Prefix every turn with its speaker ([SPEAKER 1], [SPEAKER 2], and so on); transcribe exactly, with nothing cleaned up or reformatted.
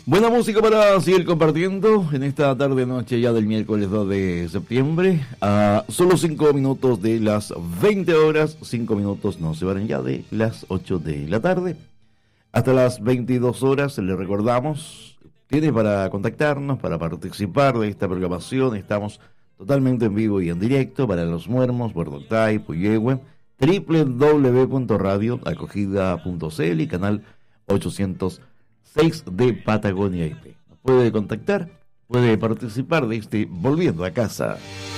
[SPEAKER 1] Buena música para seguir compartiendo en esta tarde noche ya del miércoles dos de septiembre. A solo cinco minutos de las veinte horas, cinco minutos nos separan ya de las ocho de la tarde. Hasta las veintidós horas, le recordamos, tiene para contactarnos, para participar de esta programación. Estamos totalmente en vivo y en directo para Los Muermos, Puerto Octay, Puyehue, doble u doble u doble u punto radio acogida punto c l y canal ochocientos seis de Patagonia I P. Puede contactar, puede participar de este Volviendo a Casa.